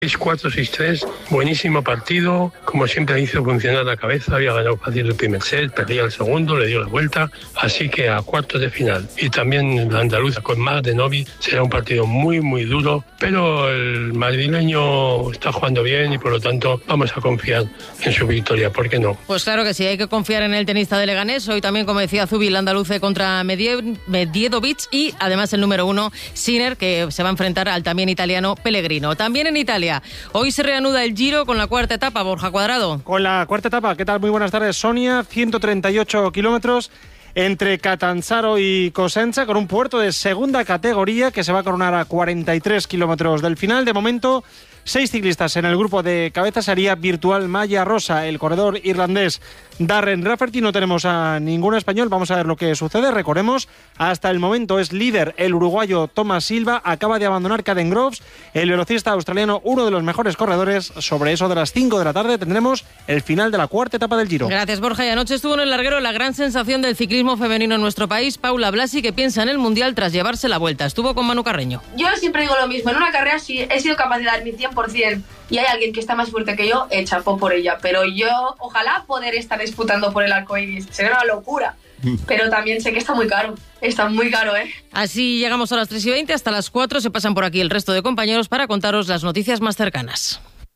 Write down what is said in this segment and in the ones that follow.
6-4, 6-3, buenísimo partido, como siempre hizo funcionar la cabeza, había ganado fácil el primer set, perdía el segundo, le dio la vuelta, así que a cuartos de final. Y también la andaluza con Mardenovic será un partido muy muy duro, pero el madrileño está jugando bien y por lo tanto vamos a confiar en su victoria, ¿por qué no? Pues claro que sí, hay que confiar en el tenista de Leganés, hoy también, como decía Zubi, el andaluce contra Medjedovic y además el número 1, Sinner, que se va a enfrentar al también italiano Pellegrino. También en Italia, hoy se reanuda el Giro con la cuarta etapa, Borja Cuadrado. Con la cuarta etapa, ¿qué tal? Muy buenas tardes, Sonia. 138 kilómetros entre Catanzaro y Cosenza, con un puerto de segunda categoría que se va a coronar a 43 kilómetros del final. De momento, 6 ciclistas en el grupo de cabeza, sería virtual Malla Rosa, el corredor irlandés Darren Rafferty. No tenemos a ningún español, vamos a ver lo que sucede. Recordemos, hasta el momento es líder el uruguayo Thomas Silva, acaba de abandonar Caden Groves, el velocista australiano, uno de los mejores corredores. Sobre eso de las 5 de la tarde tendremos el final de la cuarta etapa del Giro. Gracias, Borja. Y anoche estuvo en el larguero la gran sensación del ciclismo femenino en nuestro país, Paula Blasi, que piensa en el Mundial tras llevarse la vuelta. Estuvo con Manu Carreño. Yo siempre digo lo mismo, en una carrera sí he sido capaz de dar mi 100% y hay alguien que está más fuerte que yo, chapó por ella, pero yo ojalá poder estar disputando por el arcoiris, sería una locura. Pero también sé que está muy caro, Así llegamos a las 3:20, hasta las 4 se pasan por aquí el resto de compañeros para contaros las noticias más cercanas.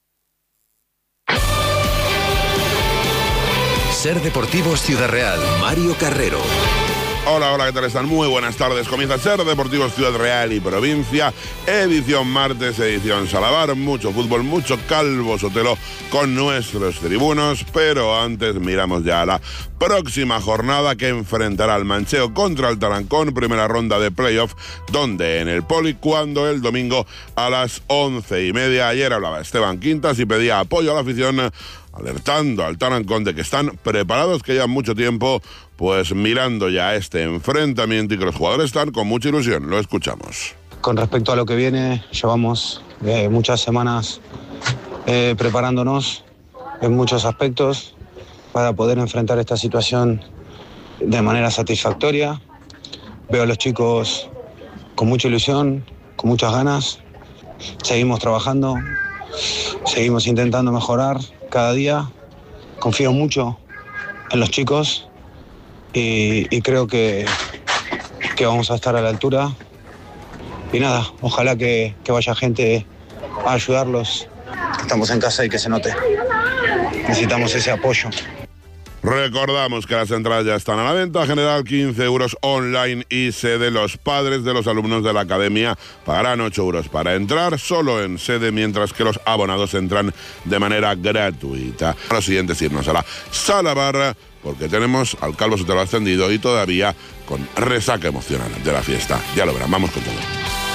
Ser Deportivos Ciudad Real, Mario Carrero. Hola, ¿qué tal están? Muy buenas tardes. Comienza Ser Deportivos Ciudad Real y Provincia, edición martes, edición Salabar, mucho fútbol, mucho Calvo Sotelo con nuestros tribunos, pero antes miramos ya a la próxima jornada que enfrentará al Mancheo contra el Tarancón, primera ronda de playoff, donde en el Poli, cuando el domingo a las 11:30. Ayer hablaba Esteban Quintas y pedía apoyo a la afición, alertando al Tarancón de que están preparados, que llevan mucho tiempo pues mirando ya este enfrentamiento y que los jugadores están con mucha ilusión. Lo escuchamos. Con respecto a lo que viene, llevamos muchas semanas preparándonos en muchos aspectos para poder enfrentar esta situación de manera satisfactoria. Veo a los chicos con mucha ilusión, con muchas ganas. Seguimos trabajando, seguimos intentando mejorar cada día. Confío mucho en los chicos y creo que vamos a estar a la altura. Y nada, ojalá que vaya gente a ayudarlos, que estamos en casa y que se note. Necesitamos ese apoyo. Recordamos que las entradas ya están a la venta, general 15 euros online y sede. Los padres de los alumnos de la academia pagarán 8 euros para entrar solo en sede, mientras que los abonados entran de manera gratuita. Lo siguiente es irnos a la Sala Barra, porque tenemos al Calvo Sotelo ascendido y todavía con resaca emocional de la fiesta. Ya lo verán, vamos con todo.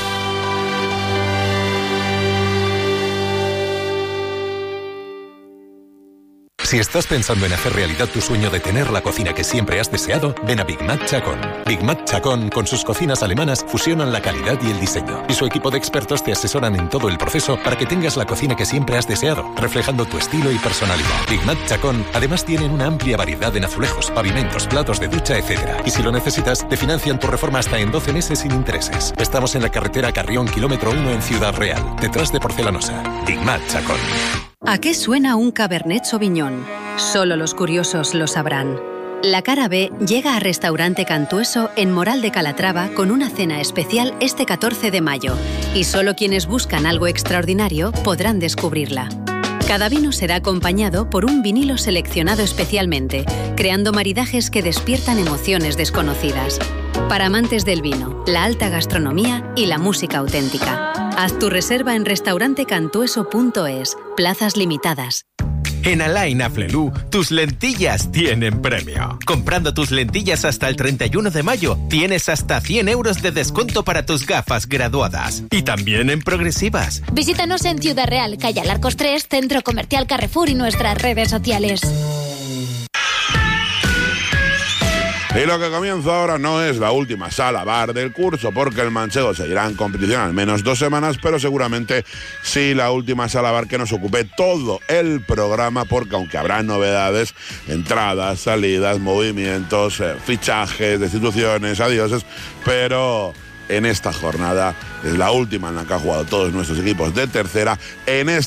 Si estás pensando en hacer realidad tu sueño de tener la cocina que siempre has deseado, ven a Big Mac Chacón. Big Mac Chacón, con sus cocinas alemanas, fusionan la calidad y el diseño. Y su equipo de expertos te asesoran en todo el proceso para que tengas la cocina que siempre has deseado, reflejando tu estilo y personalidad. Big Mac Chacón, además, tienen una amplia variedad en azulejos, pavimentos, platos de ducha, etc. Y si lo necesitas, te financian tu reforma hasta en 12 meses sin intereses. Estamos en la carretera Carrión, kilómetro 1 en Ciudad Real, detrás de Porcelanosa. Big Mac Chacón. ¿A qué suena un Cabernet Sauvignon? Solo los curiosos lo sabrán. La cara B llega a Restaurante Cantueso en Moral de Calatrava con una cena especial este 14 de mayo. Y solo quienes buscan algo extraordinario podrán descubrirla. Cada vino será acompañado por un vinilo seleccionado especialmente, creando maridajes que despiertan emociones desconocidas. Para amantes del vino, la alta gastronomía y la música auténtica. Haz tu reserva en restaurantecantueso.es. Plazas limitadas. En Alain Afflelou, tus lentillas tienen premio. Comprando tus lentillas hasta el 31 de mayo, tienes hasta 100 euros de descuento para tus gafas graduadas. Y también en progresivas. Visítanos en Ciudad Real, calle Alarcos 3, Centro Comercial Carrefour y nuestras redes sociales. Y lo que comienza ahora no es la última Sala Bar del curso, porque el manchego seguirá en competición al menos 2 semanas, pero seguramente sí la última Sala Bar que nos ocupe todo el programa, porque aunque habrá novedades, entradas, salidas, movimientos, fichajes, destituciones, adioses, pero en esta jornada es la última en la que han jugado todos nuestros equipos de tercera. En esta